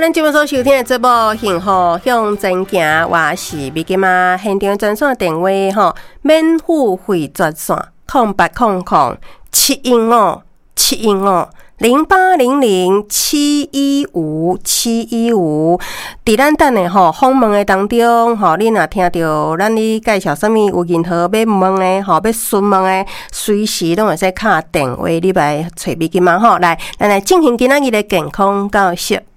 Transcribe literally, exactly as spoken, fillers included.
咱今晚所收听的节目《幸福向前行》，我是美金妈，现场专线电话吼，免付费专线空八空空七一五七一五零八零零七一五七一五。伫咱等的吼访问的当中吼，你若听到咱咧介绍什么有任何要问的吼，要询问的，随时拢会使敲电话，你来找美金妈吼。来，咱来进行今仔日的健康教室。